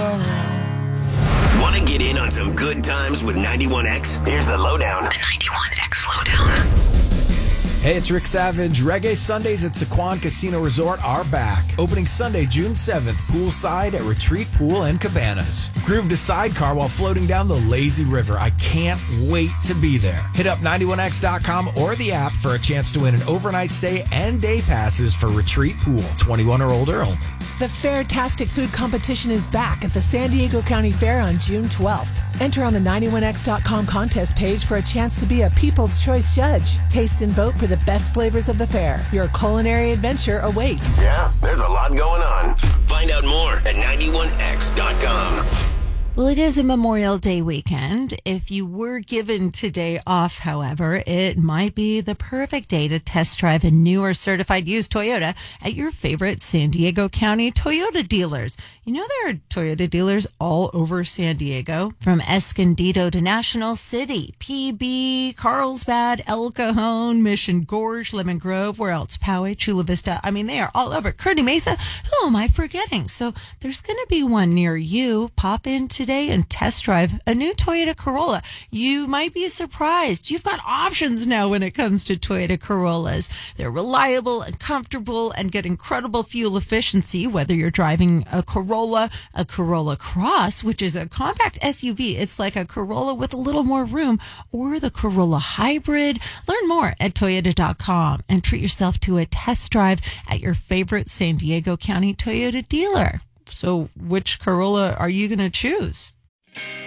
Want to get in on some good times with 91X? Here's the lowdown. The 91X lowdown. Hey, it's Rick Savage. Reggae Sundays at Sequan Casino Resort are back. Opening Sunday, June 7th, poolside at Retreat Pool and Cabanas. Groove to sidecar while floating down the lazy river. I can't wait to be there. Hit up 91x.com or the app for a chance to win an overnight stay and day passes for Retreat Pool. 21 or older only. The Fairtastic Food Competition is back at the San Diego County Fair on June 12th. Enter on the 91x.com contest page for a chance to be a People's Choice Judge. Taste and vote for the best flavors of the fair. Your culinary adventure awaits. Yeah, there's a lot going on. Find out more at 91x.com. Well, it is a Memorial Day weekend. If you were given today off, however, it might be the perfect day to test drive a new or certified used Toyota at your favorite San Diego County Toyota dealers. You know, there are Toyota dealers all over San Diego, from Escondido to National City, PB, Carlsbad, El Cajon, Mission Gorge, Lemon Grove, where else? Poway, Chula Vista. I mean, they are all over. Kearny Mesa. Who am I forgetting? So there's going to be one near you. Pop in today and test drive a new Toyota Corolla. You might be surprised. You've got options now when it comes to Toyota Corollas. They're reliable and comfortable and get incredible fuel efficiency, whether you're driving a Corolla Cross, which is a compact SUV. It's like a Corolla with a little more room, or the Corolla Hybrid. Learn more at Toyota.com and treat yourself to a test drive at your favorite San Diego County Toyota dealer. So which Corolla are you going to choose?